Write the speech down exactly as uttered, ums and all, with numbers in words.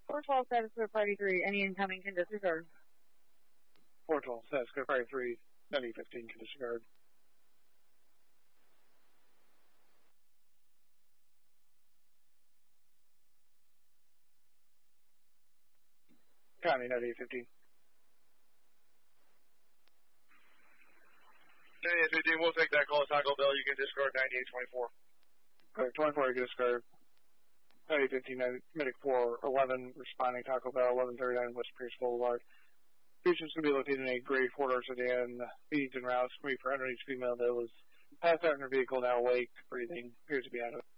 four twelve, status code party three, any incoming can disregard. four twelve, status code party three, ninety fifteen can disregard. County ninety fifteen. ninety-eight fifteen, we'll take that call. Taco Bell, you can discard ninety-eight twenty-four. Correct, twenty-four, you can discard. ninety fifteen, Medic four eleven, responding Taco Bell, eleven thirty-nine West Pierce Boulevard. Patient's going to be located in a grade four-door sedan, feeds and routes, free for underage female that was passed out in her vehicle, now awake, breathing, appears to be out of